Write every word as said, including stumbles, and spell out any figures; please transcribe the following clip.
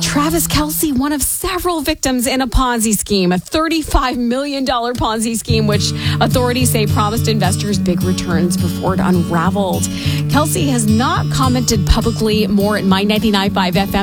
Travis Kelce, one of several victims in a Ponzi scheme, a thirty-five million dollars Ponzi scheme, which authorities say promised investors big returns before it unraveled. Kelce has not commented publicly. More at my ninety-nine point five F M.